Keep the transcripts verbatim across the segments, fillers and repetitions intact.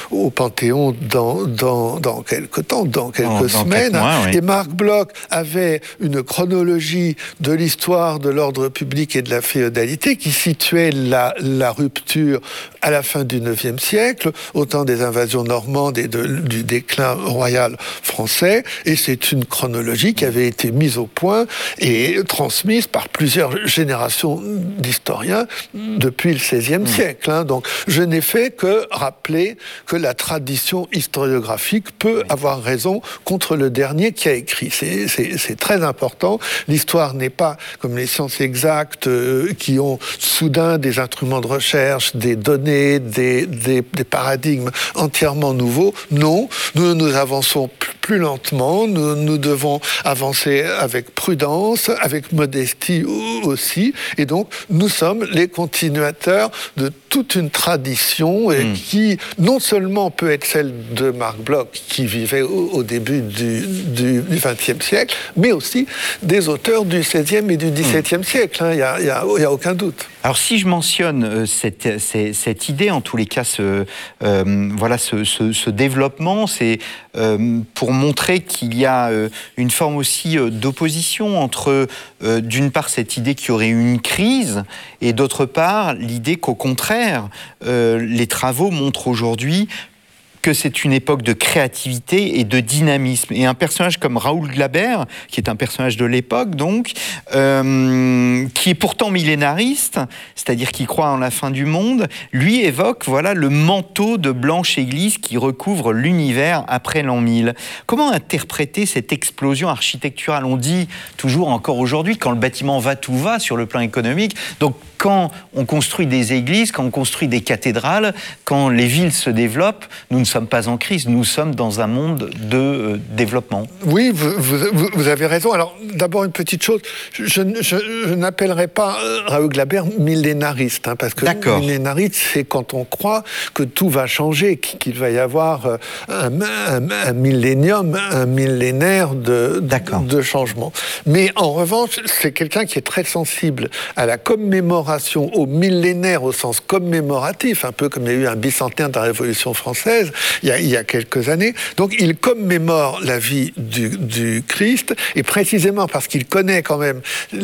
au Panthéon dans, dans, dans quelques temps, dans quelques dans, semaines. Dans mois, oui. Et Marc Bloch avait une chronologie de l'histoire de l'ordre public et de la féodalité qui situait la, la rupture à la fin du neuvième siècle, au temps des invasions normandes et de, du déclin royal français. Et c'est une chronologie qui avait été mise au point et transmise par plusieurs générations d'historiens depuis le seizième mmh. siècle. Hein. Donc, je n'ai fait que rappeler que la tradition historiographique peut oui. avoir raison contre le dernier qui a écrit. C'est, c'est, c'est très important. L'histoire n'est pas comme les sciences exactes euh, qui ont soudain des instruments de recherche, des données, des, des, des paradigmes entièrement nouveaux. Non, nous nous avançons plus, plus lentement. Nous, nous devons avancer avec prudence, avec modestie aussi. Et donc, nous sommes les continuateurs de toute une tradition et mmh. qui, non seulement peut être celle de Marc Bloch, qui vivait au, au début du, du, du vingtième siècle, mais aussi des auteurs du seizième et du dix-septième mmh. siècle. Il hein, n'y a, y a, a aucun doute. Alors, si je mentionne euh, cette, cette, cette idée, en tous les cas, ce, euh, voilà, ce, ce, ce développement, c'est euh, pour montrer qu'il y a euh, une forme aussi euh, d'opposition entre, euh, d'une part, cette idée qu'il y aurait une crise, et d'autre part, l'idée qu'au contraire, euh, les travaux montrent aujourd'hui que c'est une époque de créativité et de dynamisme. Et un personnage comme Raoul Glaber, qui est un personnage de l'époque, donc, euh, qui est pourtant millénariste, c'est-à-dire qui croit en la fin du monde, lui évoque voilà, le manteau de blanche église qui recouvre l'univers après l'an mille. Comment interpréter cette explosion architecturale ? On dit toujours encore aujourd'hui, quand le bâtiment va, tout va sur le plan économique. Donc, quand on construit des églises, quand on construit des cathédrales, quand les villes se développent, nous ne sommes pas en crise, nous sommes dans un monde de euh, développement. Oui, vous, vous, vous avez raison. Alors, d'abord, une petite chose, je, je, je n'appellerai pas Raoul Glaber millénariste, hein, parce que D'accord. millénariste, c'est quand on croit que tout va changer, qu'il va y avoir un, un, un millénium, un millénaire de, de changement. Mais en revanche, c'est quelqu'un qui est très sensible à la commémoration, au millénaire au sens commémoratif, un peu comme il y a eu un bicentenaire de la Révolution française il y a, il y a quelques années. Donc il commémore la vie du, du Christ, et précisément parce qu'il connaît quand même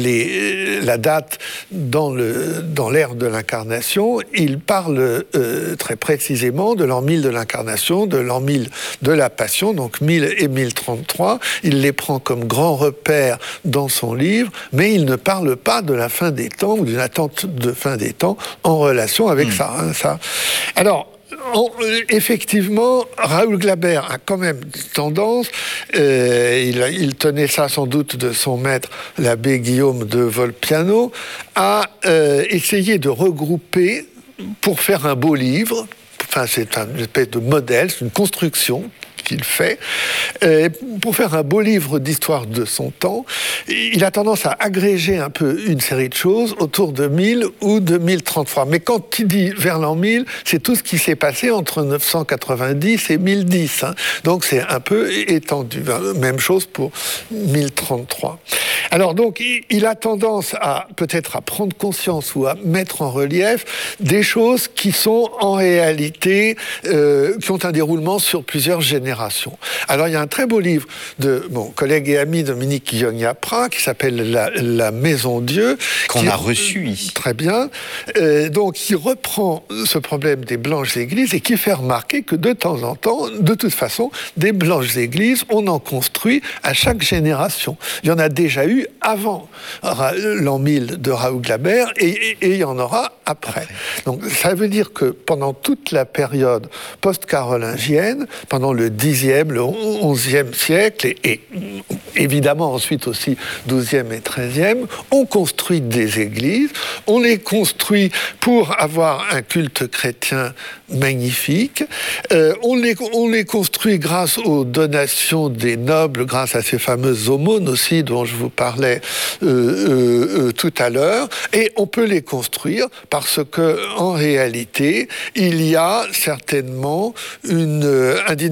les, la date dans, le, dans l'ère de l'incarnation, il parle euh, très précisément de l'an mille de l'incarnation, de l'an mille de la Passion, donc mille et mille trente-trois. Il les prend comme grands repères dans son livre, mais il ne parle pas de la fin des temps ou d'une attente de fin des temps en relation avec mmh. ça, hein, ça. Alors, on, effectivement, Raoul Glaber a quand même tendance, euh, il, il tenait ça sans doute de son maître, l'abbé Guillaume de Volpiano, à euh, essayer de regrouper pour faire un beau livre. Enfin, c'est une espèce de modèle, c'est une construction qu'il fait, euh, pour faire un beau livre d'histoire de son temps. Il a tendance à agréger un peu une série de choses autour de mille ou de mille trente-trois. Mais quand il dit vers l'an mille, c'est tout ce qui s'est passé entre neuf cent quatre-vingt-dix et mille dix. Hein. Donc c'est un peu étendu. Même chose pour mille trente-trois. Alors donc, il a tendance à peut-être à prendre conscience ou à mettre en relief des choses qui sont en réalité, euh, qui ont un déroulement sur plusieurs générations. Alors, il y a un très beau livre de mon collègue et ami Dominique Guillaume-Yapra qui s'appelle La, La Maison Dieu. Qu'on qui a est, reçu ici. Très bien. Euh, donc, qui reprend ce problème des blanches églises et qui fait remarquer que de temps en temps, de toute façon, des blanches églises, on en construit à chaque génération. Il y en a déjà eu avant l'an mille de Raoul Glaber et, et, et il y en aura après. après. Donc, ça veut dire que pendant toute la période post-carolingienne, pendant le dixième, le onzième siècle, et, et évidemment ensuite aussi douzième et treizième, on construit des églises, on les construit pour avoir un culte chrétien magnifique, euh, on, les, on les construit grâce aux donations des nobles, grâce à ces fameuses aumônes aussi dont je vous parlais euh, euh, euh, tout à l'heure, et on peut les construire parce que en réalité, il y a certainement une, un dynamisme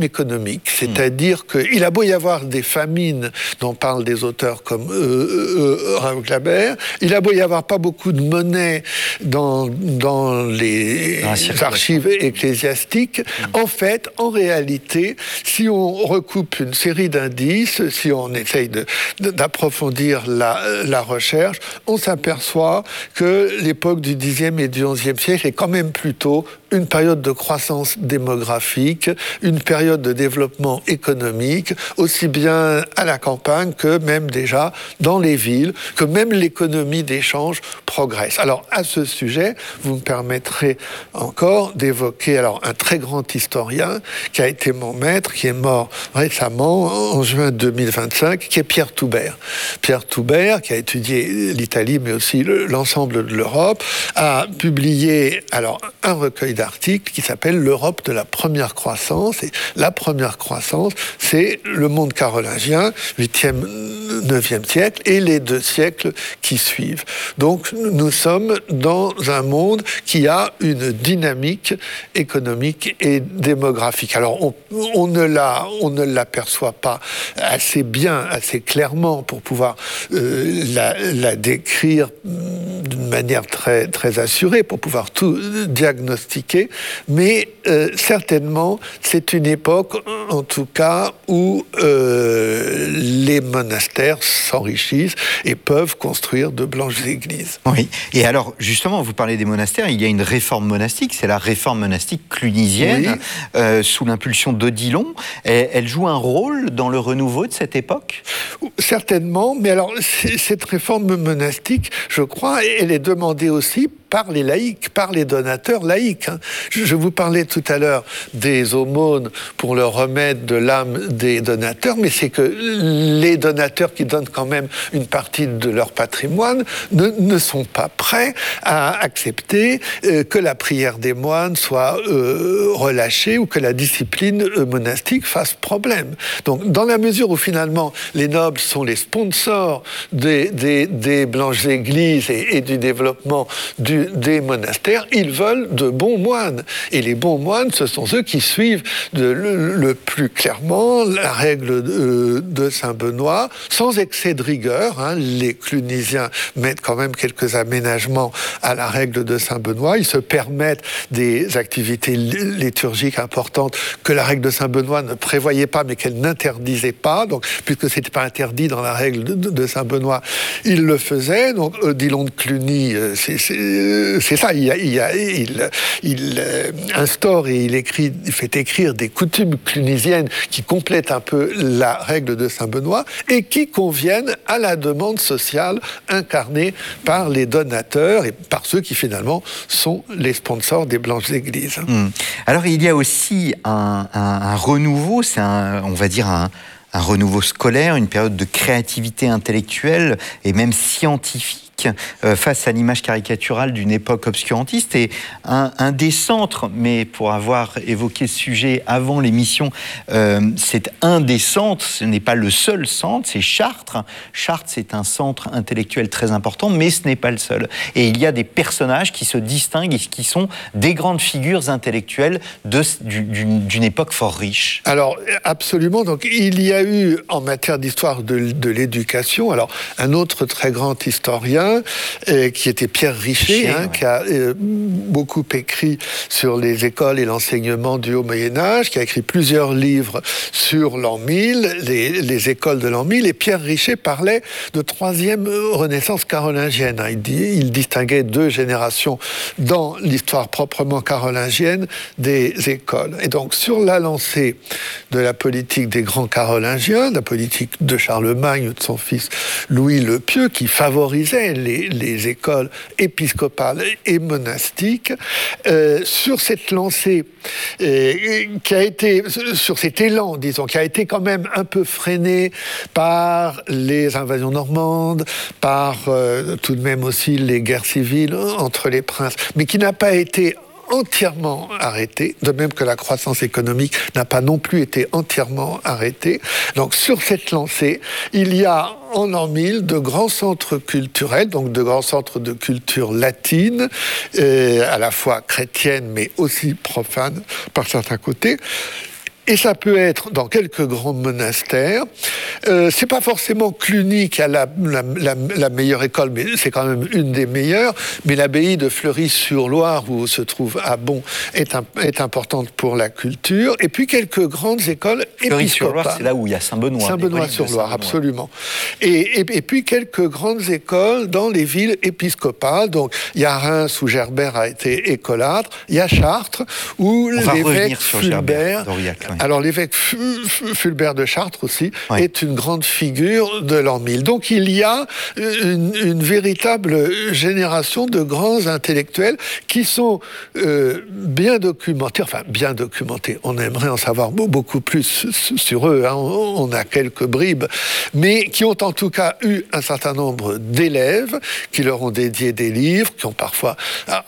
économique. C'est-à-dire qu'il a beau y avoir des famines dont parlent des auteurs comme euh, euh, Raoul Glaber, il a beau y avoir pas beaucoup de monnaie dans, dans les ah, archives ecclésiastiques. Mmh. En fait, en réalité, si on recoupe une série d'indices, si on essaye de, de, d'approfondir la, la recherche, on s'aperçoit que l'époque du dixième et du onzième siècle est quand même plutôt une période de croissance démographique, une période de développement économique, aussi bien à la campagne que même déjà dans les villes, que même l'économie d'échange progresse. Alors, à ce sujet, vous me permettrez encore d'évoquer alors, un très grand historien qui a été mon maître, qui est mort récemment, en juin deux mille vingt-cinq, qui est Pierre Toubert. Pierre Toubert, qui a étudié l'Italie, mais aussi le, l'ensemble de l'Europe, a publié alors, un recueil d'articles qui s'appelle « L'Europe de la première croissance ». Et la première croissance, c'est le monde carolingien, huitième, neuvième siècle, et les deux siècles qui suivent. Donc, nous sommes dans un monde qui a une dynamique économique et démographique. Alors, on, on ne la, on ne l'aperçoit pas assez bien, assez clairement pour pouvoir euh, la, la décrire d'une manière très, très assurée, pour pouvoir tout diagnostiquer, mais euh, certainement, c'est une époque, en tout cas, où euh, les monastères s'enrichissent et peuvent construire de blanches églises. Oui, et alors, justement, vous parlez des monastères, il y a une réforme monastique, c'est la réforme monastique clunisienne, oui. euh, sous l'impulsion d'Odilon. Elle, elle joue un rôle dans le renouveau de cette époque ? Certainement, mais alors, cette réforme monastique, je crois, elle est demandée aussi par les laïcs, par les donateurs laïcs. Je vous parlais tout à l'heure des aumônes pour le remède de l'âme des donateurs, mais c'est que les donateurs qui donnent quand même une partie de leur patrimoine ne, ne sont pas prêts à accepter euh, que la prière des moines soit euh, relâchée ou que la discipline euh, monastique fasse problème. Donc, dans la mesure où finalement les nobles sont les sponsors des, des, des blanches églises et, et du développement du des monastères, ils veulent de bons moines. Et les bons moines, ce sont ceux qui suivent de, le, le plus clairement la règle de, de Saint-Benoît, sans excès de rigueur. Hein. Les clunisiens mettent quand même quelques aménagements à la règle de Saint-Benoît. Ils se permettent des activités liturgiques importantes que la règle de Saint-Benoît ne prévoyait pas, mais qu'elle n'interdisait pas. Donc, puisque ce n'était pas interdit dans la règle de, de, de Saint-Benoît, ils le faisaient. Donc, Odilon de Cluny, c'est... c'est c'est ça, il, il, il, il instaure et il, écrit, il fait écrire des coutumes clunisiennes qui complètent un peu la règle de Saint-Benoît et qui conviennent à la demande sociale incarnée par les donateurs et par ceux qui finalement sont les sponsors des blanches églises. Mmh. Alors il y a aussi un, un, un renouveau, c'est un, on va dire un... un renouveau scolaire, une période de créativité intellectuelle et même scientifique euh, face à l'image caricaturale d'une époque obscurantiste. Et un, un des centres, mais pour avoir évoqué ce sujet avant l'émission, euh, c'est un des centres, ce n'est pas le seul centre, c'est Chartres. Chartres, c'est un centre intellectuel très important, mais ce n'est pas le seul. Et il y a des personnages qui se distinguent et qui sont des grandes figures intellectuelles de, d'une, d'une époque fort riche. Alors, absolument. Donc, il y a eu, en matière d'histoire de, de l'éducation, alors, un autre très grand historien, euh, qui était Pierre Richer, Richer hein, ouais. qui a euh, beaucoup écrit sur les écoles et l'enseignement du Haut-Moyen-Âge, qui a écrit plusieurs livres sur l'an mille, les, les écoles de l'an mille, et Pierre Richer parlait de troisième renaissance carolingienne. Hein. Il, dit, il distinguait deux générations dans l'histoire proprement carolingienne des écoles. Et donc, sur la lancée de la politique des grands carolingiens, la politique de Charlemagne, de son fils Louis le Pieux, qui favorisait les, les écoles épiscopales et monastiques, euh, sur cette lancée euh, qui a été, sur cet élan, disons, qui a été quand même un peu freiné par les invasions normandes, par euh, tout de même aussi les guerres civiles entre les princes, mais qui n'a pas été entièrement arrêté, de même que la croissance économique n'a pas non plus été entièrement arrêtée. Donc sur cette lancée, il y a en l'an mille de grands centres culturels, donc de grands centres de culture latine, euh, à la fois chrétienne mais aussi profane par certains côtés. Et ça peut être dans quelques grands monastères. Euh, c'est pas forcément Cluny qui a la, la, la, la meilleure école, mais c'est quand même une des meilleures. Mais l'abbaye de Fleury-sur-Loire, où se trouve Abon, est, un, est importante pour la culture. Et puis quelques grandes écoles épiscopales. Fleury-sur-Loire, c'est là où il y a Saint-Benoît. Saint-Benoît-sur-Loire, absolument. Et, et, et puis quelques grandes écoles dans les villes épiscopales. Donc il y a Reims où Gerbert a été écolâtre. Il y a Chartres où l'évêque Fulbert. D'Aurillac, oui. Alors l'évêque Fulbert de Chartres aussi oui. est une grande figure de l'an mille. Donc il y a une, une véritable génération de grands intellectuels qui sont euh, bien documentés. Enfin bien documentés. On aimerait en savoir beaucoup plus sur eux. Hein. On a quelques bribes, mais qui ont en tout cas eu un certain nombre d'élèves qui leur ont dédié des livres, qui ont parfois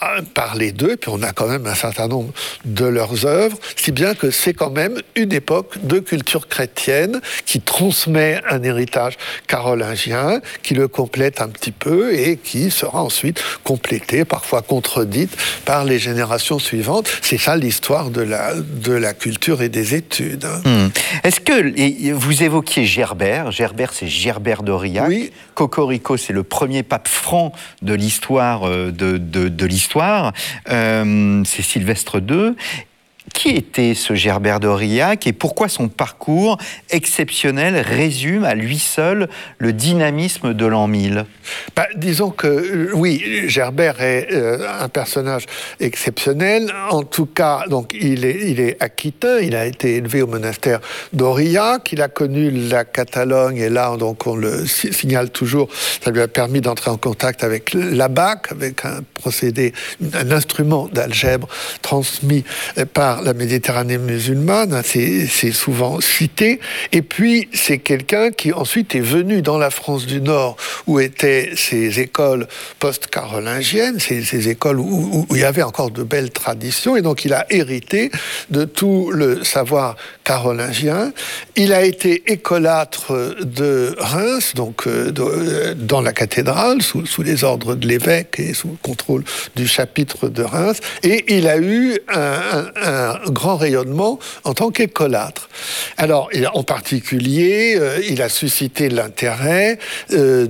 parlé d'eux, puis on a quand même un certain nombre de leurs œuvres, si bien que c'est quand même une époque de culture chrétienne qui transmet un héritage carolingien, qui le complète un petit peu et qui sera ensuite complété, parfois contredite, par les générations suivantes. C'est ça l'histoire de la, de la culture et des études. Hum. Est-ce que, vous évoquiez Gerbert, Gerbert c'est Gerbert d'Aurillac, oui. Cocorico c'est le premier pape franc de l'histoire de, de, de l'histoire, euh, c'est Sylvestre deux. Qui était ce Gerbert d'Aurillac et pourquoi son parcours exceptionnel résume à lui seul le dynamisme de l'an mille ? Bah, disons que, oui, Gerbert est euh, un personnage exceptionnel. En tout cas, donc, il est, il est aquitain, il a été élevé au monastère d'Aurillac, il a connu la Catalogne, et là, donc, on le signale toujours, ça lui a permis d'entrer en contact avec l'abaque, avec un procédé, un instrument d'algèbre transmis par la Méditerranée musulmane, c'est, c'est souvent cité. Et puis, c'est quelqu'un qui ensuite est venu dans la France du Nord, où étaient ces écoles post-carolingiennes, ces, ces écoles où, où il y avait encore de belles traditions, et donc il a hérité de tout le savoir carolingien. Il a été écolâtre de Reims, donc de, dans la cathédrale, sous, sous les ordres de l'évêque et sous le contrôle du chapitre de Reims, et il a eu un, un, un grand rayonnement en tant qu'écolâtre. Alors, en particulier, euh, il a suscité l'intérêt euh,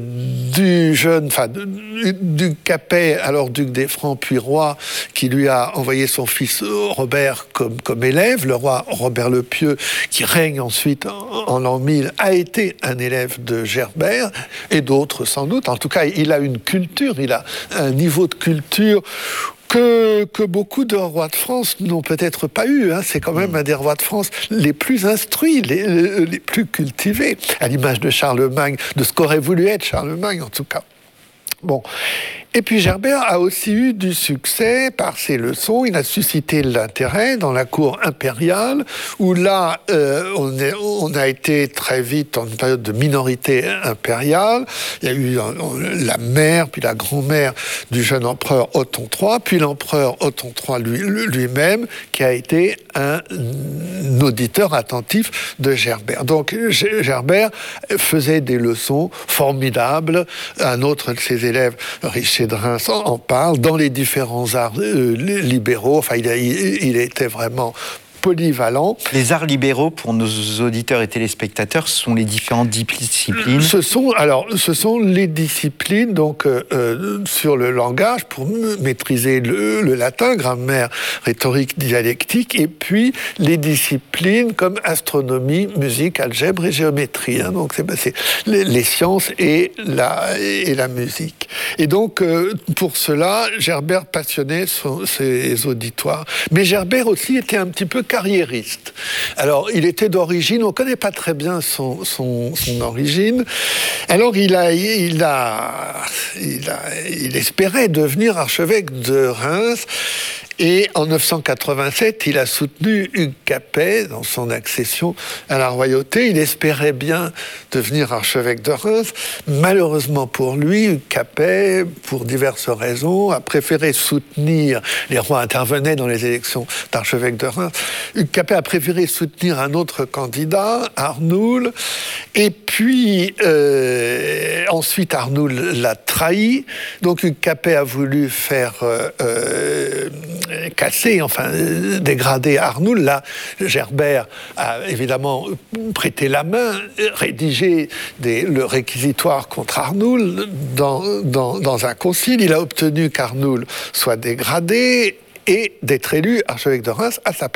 du jeune, enfin, du, du Capet, alors duc des Francs, puis roi, qui lui a envoyé son fils Robert comme, comme élève. Le roi Robert le Pieux, qui règne ensuite en, en l'an mille, a été un élève de Gerbert, et d'autres sans doute. En tout cas, il a une culture, il a un niveau de culture Que, que beaucoup de rois de France n'ont peut-être pas eu. Hein. C'est quand même un des rois de France les plus instruits, les, les plus cultivés, à l'image de Charlemagne, de ce qu'aurait voulu être Charlemagne en tout cas. Bon. Et puis Gerbert a aussi eu du succès par ses leçons. Il a suscité l'intérêt dans la cour impériale, où là, euh, on, est, on a été très vite dans une période de minorité impériale. Il y a eu la mère, puis la grand-mère du jeune empereur Othon trois, puis l'empereur Othon trois lui, lui-même, qui a été un auditeur attentif de Gerbert. Donc Gerbert faisait des leçons formidables. Un autre de ses élèves, Richer de Reims, en parle, dans les différents arts euh, libéraux. Enfin, il, a, il, il était vraiment polyvalent. Les arts libéraux, pour nos auditeurs et téléspectateurs, ce sont les différentes disciplines. Ce sont, alors, ce sont les disciplines donc, euh, sur le langage, pour maîtriser le, le latin, grammaire, rhétorique, dialectique, et puis les disciplines comme astronomie, musique, algèbre et géométrie. Hein, donc, c'est, c'est les, les sciences et la, et la musique. Et donc, euh, pour cela, Gerbert passionnait son, ses auditoires. Mais Gerbert aussi était un petit peu carriériste. Alors, il était d'origine, on ne connaît pas très bien son, son, son origine. Alors, il a, il a, il a, il espérait devenir archevêque de Reims. Et en neuf cent quatre-vingt-sept, il a soutenu Hugues Capet dans son accession à la royauté. Il espérait bien devenir archevêque de Reims. Malheureusement pour lui, Hugues Capet, pour diverses raisons, a préféré soutenir, les rois intervenaient dans les élections d'archevêque de Reims, Hugues Capet a préféré soutenir un autre candidat, Arnoul, et puis euh, ensuite Arnoul l'a trahi. Donc Hugues Capet a voulu faire... Euh, euh, cassé, enfin dégradé Arnoul. Là, Gerbert a évidemment prêté la main, rédigé des, le réquisitoire contre Arnoul dans, dans, dans un concile. Il a obtenu qu'Arnoul soit dégradé et d'être élu archevêque de Reims à sa place.